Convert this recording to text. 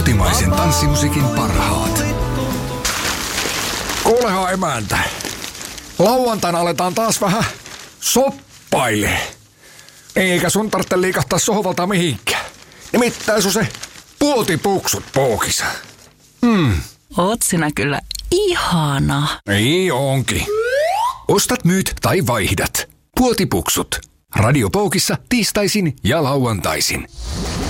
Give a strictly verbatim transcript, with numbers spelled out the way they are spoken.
kotimaisen tanssimusiikin parhaat. Kuulehan emäntä. Lauantaina aletaan taas vähän soppaile. Eikä sun tarvitse liikahtaa sohvalta mihinkään. Nimittäin sun se puotipuksut pookissa. Hmm. Oot sinä kyllä ihana. Niin onkin. Ostat, myyt tai vaihdat. Puotipuksut. Radio Poukissa tiistaisin ja lauantaisin.